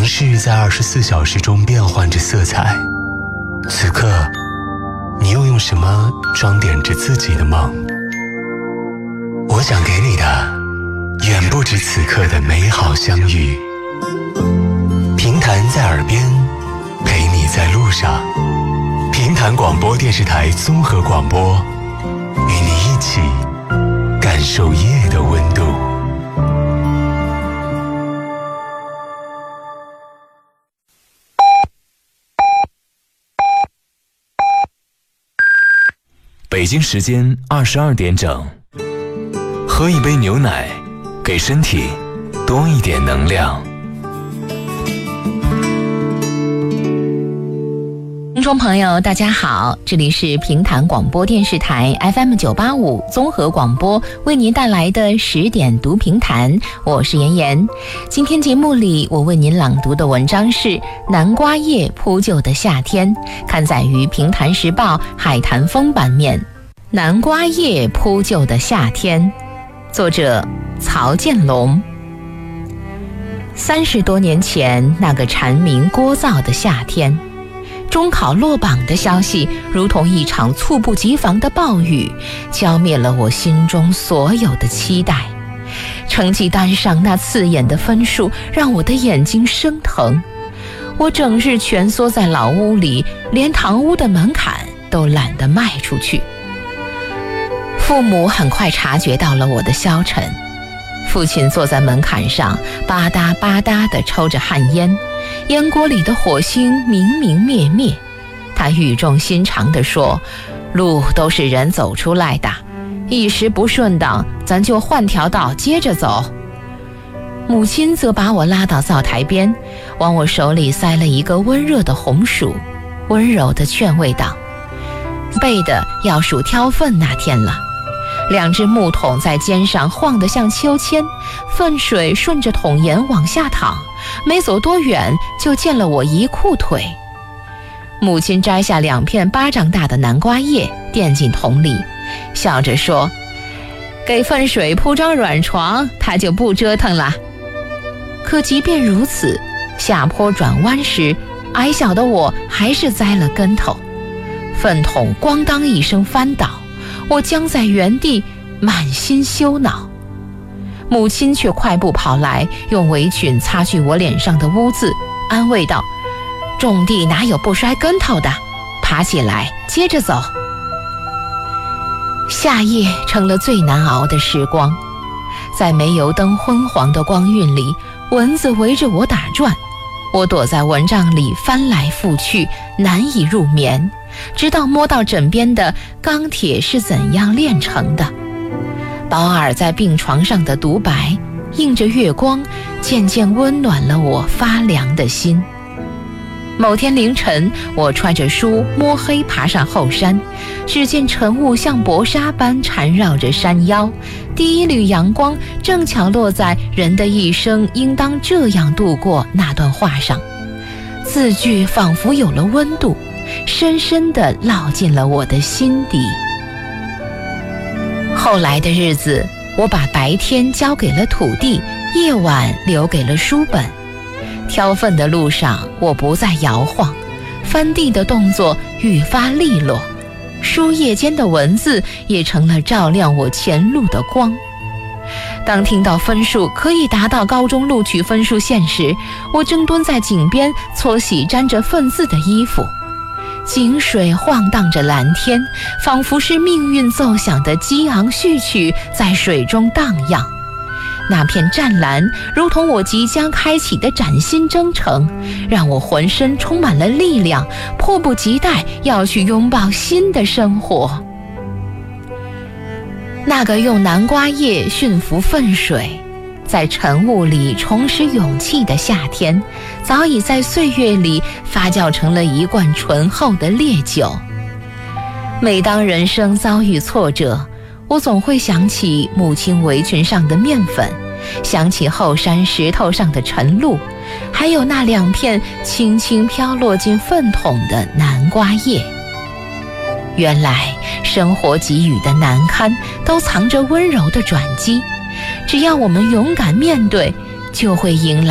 市在24小时中变换着色彩，此刻你又用什么装点着自己的梦？我想给你的远不止此刻的美好相遇。平潭在耳边，陪你在路上。平潭广播电视台综合广播，与你一起感受夜的温度。 北京时间22点整，喝一杯牛奶，给身体多一点能量。 听众朋友大家好，这里是平潭广播电视台 FM985 综合广播为您带来的10点读评弹，我是妍妍。今天节目里我为您朗读的文章是南瓜叶铺就的夏天，刊载于平潭时报海潭风版面。南瓜叶铺就的夏天，作者曹建龙。30多年前，那个蝉鸣聒噪的夏天，中考落榜的消息如同一场猝不及防的暴雨，浇灭了我心中所有的期待。成绩单上那刺眼的分数让我的眼睛生疼，我整日蜷缩在老屋里，连堂屋的门槛都懒得迈出去。父母很快察觉到了我的消沉，父亲坐在门槛上，吧嗒吧嗒地抽着旱烟，烟锅里的火星明明灭灭。他语重心长地说，路都是人走出来的，一时不顺当，咱就换条道接着走。母亲则把我拉到灶台边，往我手里塞了一个温热的红薯，温柔地劝慰道，背的要数挑粪那天了。2只木桶在肩上晃得像秋千，粪水顺着桶沿往下淌，没走多远就溅了我一裤腿。母亲摘下2片巴掌大的南瓜叶垫进桶里，笑着说，给粪水铺张软床，它就不折腾了。可即便如此，下坡转弯时，矮小的我还是栽了跟头，粪桶咣当一声翻倒，我僵在原地，满心羞恼。母亲却快步跑来，用围裙擦去我脸上的污渍，安慰道，种地哪有不摔跟头的，爬起来接着走。夏夜成了最难熬的时光，在煤油灯昏黄的光晕里，蚊子围着我打转，我躲在蚊帐里翻来覆去，难以入眠，直到摸到枕边的钢铁是怎样炼成的。保尔在病床上的独白，映着月光，渐渐温暖了我发凉的心。某天凌晨，我揣着书摸黑爬上后山，只见晨雾像薄纱般缠绕着山腰，第一缕阳光正巧落在人的一生应当这样度过那段话上，字句仿佛有了温度，深深地烙进了我的心底。后来的日子，我把白天交给了土地，夜晚留给了书本。挑粪的路上，我不再摇晃，翻地的动作愈发利落，书页间的文字也成了照亮我前路的光。当听到分数可以达到高中录取分数线时，我正蹲在井边搓洗沾着粪渍的衣服，井水晃荡着蓝天，仿佛是命运奏响的激昂序曲在水中荡漾。那片湛蓝如同我即将开启的崭新征程，让我浑身充满了力量，迫不及待要去拥抱新的生活。那个用南瓜叶驯服粪水，在晨雾里重拾勇气的夏天，早已在岁月里发酵成了一罐醇厚的烈酒。每当人生遭遇挫折，我总会想起母亲围裙上的面粉，想起后山石头上的晨露，还有那2片轻轻飘落进粪桶的南瓜叶。原来生活给予的难堪都藏着温柔的转机，只要我们勇敢面对，就会迎来